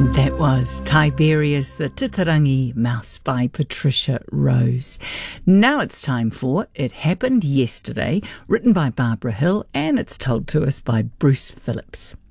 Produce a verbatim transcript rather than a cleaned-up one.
That was Tiberius the Titirangi Mouse by Patricia Rose. Now it's time for It Happened Yesterday, written by Barbara Hill, and it's told to us by Bruce Phillips.